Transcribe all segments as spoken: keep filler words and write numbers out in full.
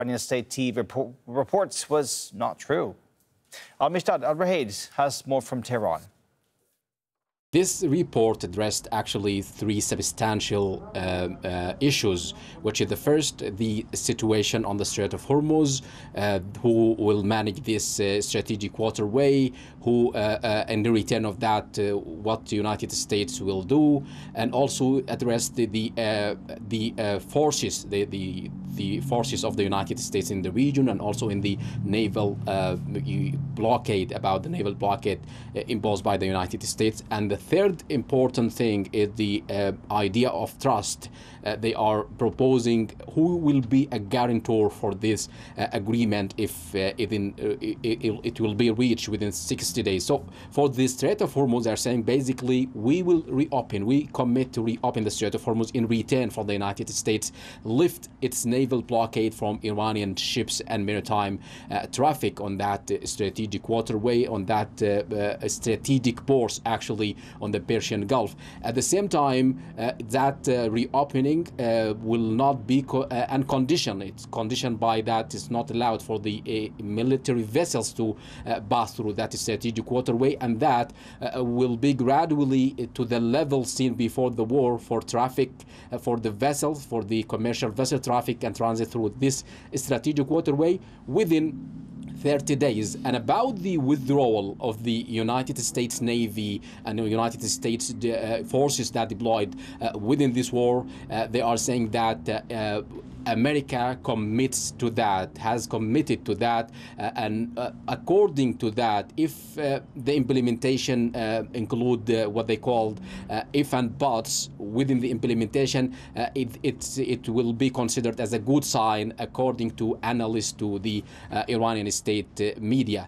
Iranian state T V report, reports was not true. Al-Mishdad Al-Rahaid has more from Tehran. This report addressed actually three substantial uh, uh, issues, which is the first, the situation on the Strait of Hormuz, uh, who will manage this uh, strategic waterway, who, uh, uh, in the return of that, uh, what the United States will do, and also address the the, uh, the uh, forces, the, the the forces of the United States in the region, and also in the naval uh, blockade, about the naval blockade uh, imposed by the United States. And the third important thing is the uh, idea of trust. Uh, they are proposing who will be a guarantor for this uh, agreement if uh, it, in, uh, it, it will be reached within sixty days. So for the Strait of Hormuz, they're saying basically we will reopen, we commit to reopen the Strait of Hormuz in return for the United States lift its naval blockade from Iranian ships and maritime uh, traffic on that uh, strategic waterway, on that uh, uh, strategic port actually on the Persian Gulf. At the same time, uh, that uh, reopening uh, will not be co uh, unconditional. It's conditioned by that it's not allowed for the uh, military vessels to uh, pass through that strategic waterway, and that uh, will be gradually to the level seen before the war for traffic, uh, for the vessels, for the commercial vessel traffic and transit through this strategic waterway within thirty days. And about the withdrawal of the United States Navy and the United States uh, forces that deployed uh, within this war, uh, they are saying that uh, uh, America commits to that, has committed to that, uh, and uh, according to that, if uh, the implementation uh, include uh, what they called uh, if and buts within the implementation, uh, it, it's, it will be considered as a good sign, according to analysts to the uh, Iranian state uh, media.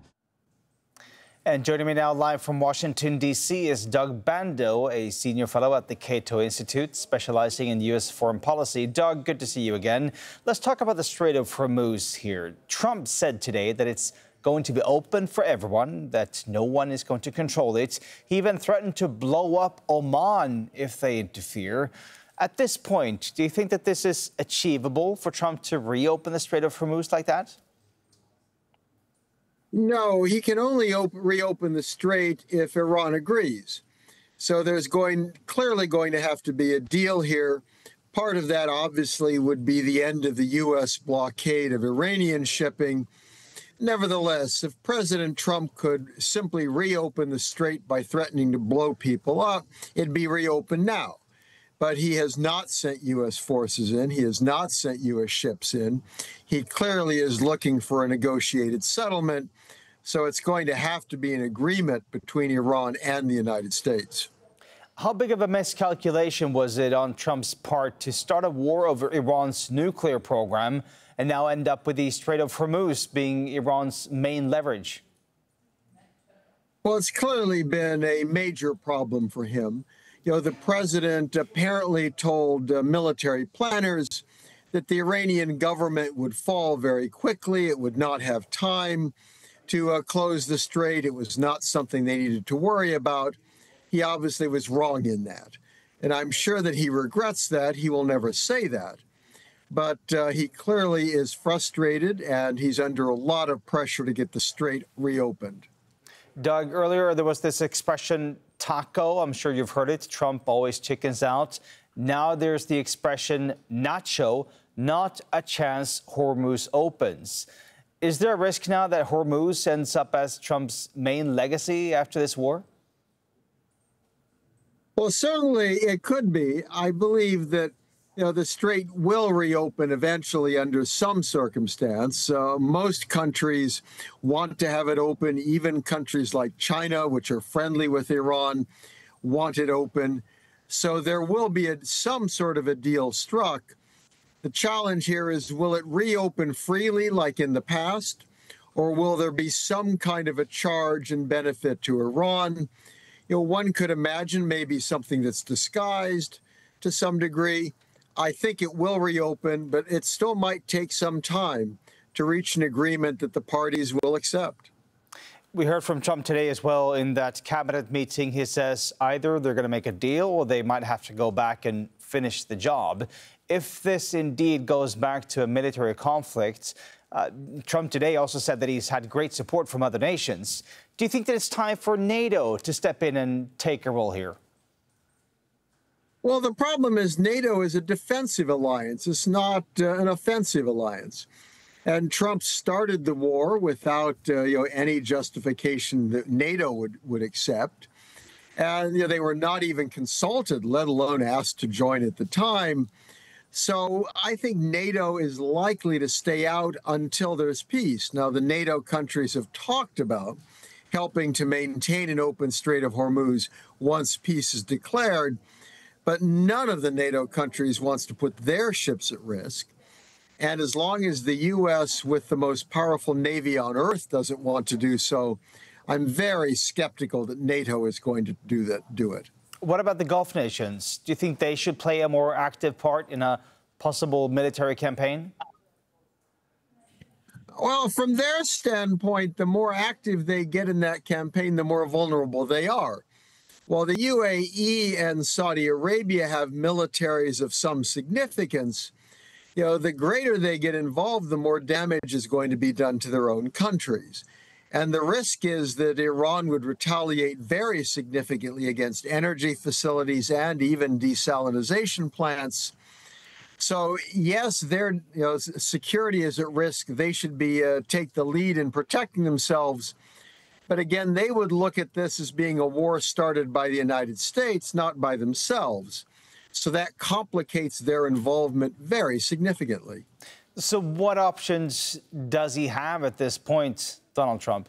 And joining me now live from Washington, D C is Doug Bandow, a senior fellow at the Cato Institute, specializing in U S foreign policy. Doug, good to see you again. Let's talk about the Strait of Hormuz here. Trump said today that it's going to be open for everyone, that no one is going to control it. He even threatened to blow up Oman if they interfere. At this point, do you think that this is achievable for Trump to reopen the Strait of Hormuz like that? No, he can only open, reopen the strait if Iran agrees. So there's going clearly going to have to be a deal here. Part of that obviously would be the end of the U S blockade of Iranian shipping. Nevertheless, if President Trump could simply reopen the strait by threatening to blow people up, it'd be reopened now. But he has not sent U S forces in. He has not sent U S ships in. He clearly is looking for a negotiated settlement. So it's going to have to be an agreement between Iran and the United States. How big of a miscalculation was it on Trump's part to start a war over Iran's nuclear program and now end up with the Strait of Hormuz being Iran's main leverage? Well, it's clearly been a major problem for him. You know, the president apparently told uh, military planners that the Iranian government would fall very quickly. It would not have time to uh, close the strait. It was not something they needed to worry about. He obviously was wrong in that. And I'm sure that he regrets that. He will never say that. But uh, he clearly is frustrated, and he's under a lot of pressure to get the strait reopened. Doug, earlier there was this expression, taco. I'm sure you've heard it. Trump always chickens out. Now there's the expression nacho, not a chance Hormuz opens. Is there a risk now that Hormuz ends up as Trump's main legacy after this war? Well, certainly it could be. I believe that you know, the strait will reopen eventually under some circumstance. Uh, most countries want to have it open. Even countries like China, which are friendly with Iran, want it open. So there will be a, some sort of a deal struck. The challenge here is, will it reopen freely like in the past, or will there be some kind of a charge and benefit to Iran? You know, one could imagine maybe something that's disguised to some degree. I think it will reopen, but it still might take some time to reach an agreement that the parties will accept. We heard from Trump today as well in that cabinet meeting. He says either they're going to make a deal or they might have to go back and finish the job. If this indeed goes back to a military conflict, uh, Trump today also said that he's had great support from other nations. Do you think that it's time for NATO to step in and take a role here? Well, the problem is NATO is a defensive alliance. It's not uh, an offensive alliance. And Trump started the war without uh, you know, any justification that NATO would, would accept. And you know, they were not even consulted, let alone asked to join at the time. So I think NATO is likely to stay out until there's peace. Now, the NATO countries have talked about helping to maintain an open Strait of Hormuz once peace is declared, but none of the NATO countries wants to put their ships at risk. And as long as the U S, with the most powerful navy on earth, doesn't want to do so, I'm very skeptical that NATO is going to do that. Do it. What about the Gulf nations? Do you think they should play a more active part in a possible military campaign? Well, from their standpoint, the more active they get in that campaign, the more vulnerable they are. While the U A E and Saudi Arabia have militaries of some significance, you know, the greater they get involved, the more damage is going to be done to their own countries. And the risk is that Iran would retaliate very significantly against energy facilities and even desalination plants. So, yes, their you know, security is at risk. They should be uh, take the lead in protecting themselves. But again, they would look at this as being a war started by the United States, not by themselves. So that complicates their involvement very significantly. So what options does he have at this point, Donald Trump?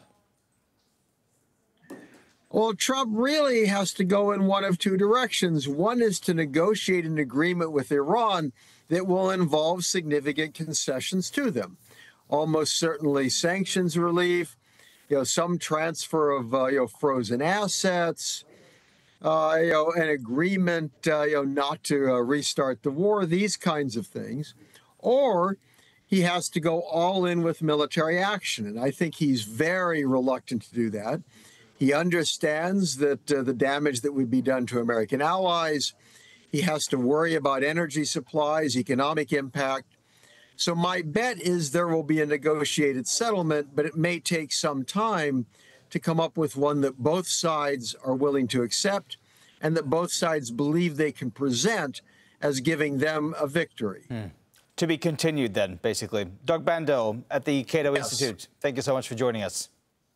Well, Trump really has to go in one of two directions. One is to negotiate an agreement with Iran that will involve significant concessions to them. Almost certainly sanctions relief, you know, some transfer of uh, you know, frozen assets, uh, you know, an agreement uh, you know, not to uh, restart the war, these kinds of things. Or he has to go all in with military action. And I think he's very reluctant to do that. He understands that uh, the damage that would be done to American allies. He has to worry about energy supplies, economic impact. So my bet is there will be a negotiated settlement, but it may take some time to come up with one that both sides are willing to accept and that both sides believe they can present as giving them a victory. Hmm. To be continued then, basically. Doug Bandow at the Cato Yes. Institute, thank you so much for joining us.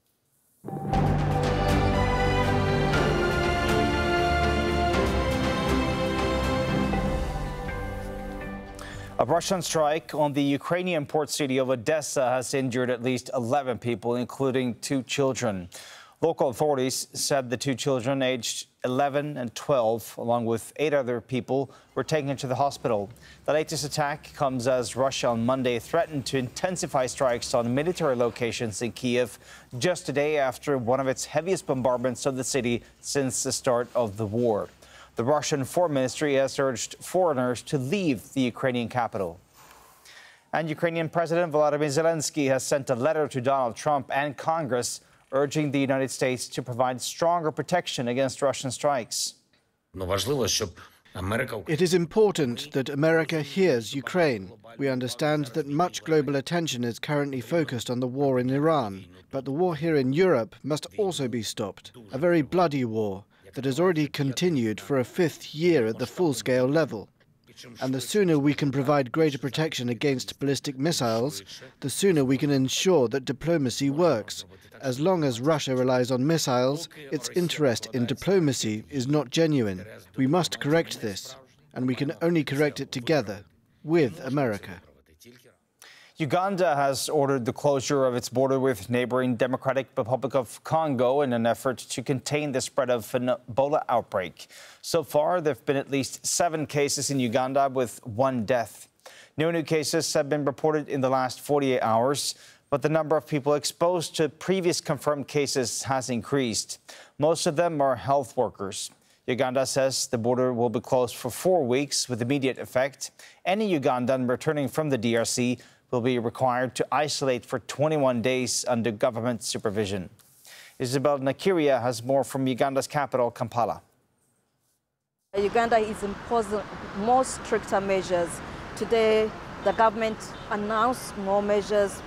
A Russian strike on the Ukrainian port city of Odessa has injured at least eleven people, including two children. Local authorities said the two children, aged eleven and twelve, along with eight other people, were taken to the hospital. The latest attack comes as Russia on Monday threatened to intensify strikes on military locations in Kyiv, just a day after one of its heaviest bombardments of the city since the start of the war. The Russian Foreign Ministry has urged foreigners to leave the Ukrainian capital. And Ukrainian President Volodymyr Zelensky has sent a letter to Donald Trump and Congress urging the United States to provide stronger protection against Russian strikes. It is important that America hears Ukraine. We understand that much global attention is currently focused on the war in Iran, but the war here in Europe must also be stopped. A very bloody war that has already continued for a fifth year at the full-scale level. And the sooner we can provide greater protection against ballistic missiles, the sooner we can ensure that diplomacy works. As long as Russia relies on missiles, its interest in diplomacy is not genuine. We must correct this, and we can only correct it together with America. Uganda has ordered the closure of its border with neighboring Democratic Republic of Congo in an effort to contain the spread of an Ebola outbreak. So far, there have been at least seven cases in Uganda with one death. No new cases have been reported in the last forty-eight hours, but the number of people exposed to previous confirmed cases has increased. Most of them are health workers. Uganda says the border will be closed for four weeks with immediate effect. Any Ugandan returning from the D R C will be required to isolate for twenty-one days under government supervision. Isabel Nakiria has more from Uganda's capital, Kampala. Uganda is imposing more stricter measures today the government announced more measures